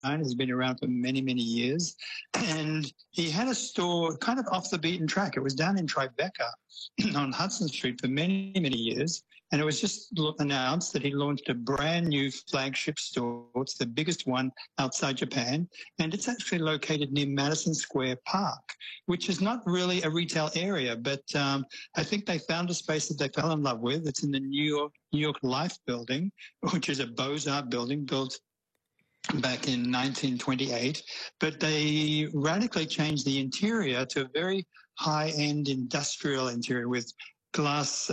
Has been around for many, many years. And he had a store kind of off the beaten track. It was down in Tribeca on Hudson Street for many, many years. And it was just announced that he launched a brand new flagship store. It's the biggest one outside Japan. And it's actually located near Madison Square Park, which is not really a retail area. But I think they found a space that they fell in love with. It's in the New York Life building, which is a Beaux-Arts building built back in 1928, but they radically changed the interior to a very high-end industrial interior with glass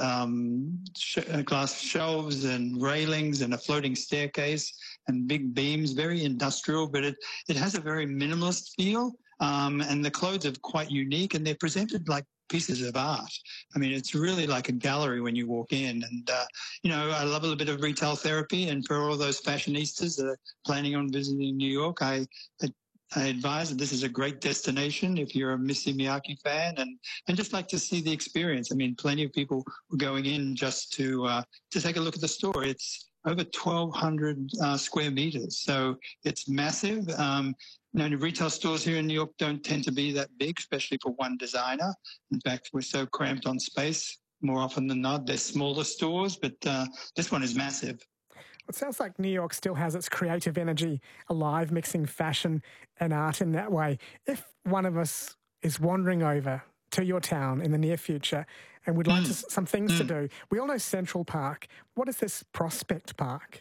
glass shelves and railings and a floating staircase and big beams, very industrial, but it has a very minimalist feel. And the clothes are quite unique, and they're presented like pieces of art. I mean, it's really like a gallery when you walk in. And, you know, I love a little bit of retail therapy. And for all those fashionistas that are planning on visiting New York, I advise that this is a great destination if you're a Missy Miyake fan and just like to see the experience. I mean, plenty of people were going in just to take a look at the store. It's over 1,200 square meters. So it's massive. You know, retail stores here in New York don't tend to be that big, especially for one designer. In fact, we're so cramped on space more often than not. They're smaller stores, but this one is massive. It sounds like New York still has its creative energy alive, mixing fashion and art in that way. If one of us is wandering over to your town in the near future and would like some things to do, we all know Central Park. What is this Prospect Park?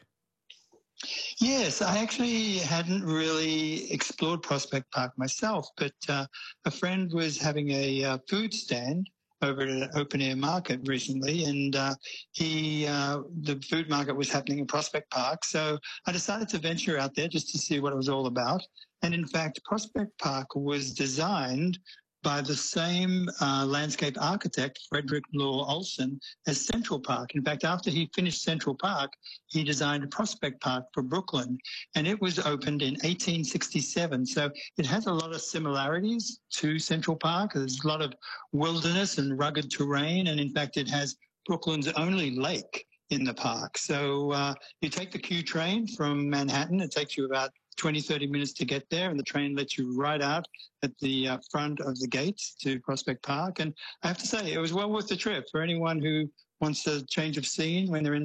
Yes, I actually hadn't really explored Prospect Park myself, but a friend was having a food stand over at an open air market recently, and the food market was happening in Prospect Park. So I decided to venture out there just to see what it was all about. And in fact, Prospect Park was designed by the same landscape architect, Frederick Law Olson, as Central Park. In fact, after he finished Central Park, he designed Prospect Park for Brooklyn, and it was opened in 1867. So it has a lot of similarities to Central Park. There's a lot of wilderness and rugged terrain, and in fact, it has Brooklyn's only lake in the park. So you take the Q train from Manhattan. It takes you about 20, 30 minutes to get there, and the train lets you right out at the front of the gates to Prospect Park. And I have to say, it was well worth the trip for anyone who wants a change of scene when they're in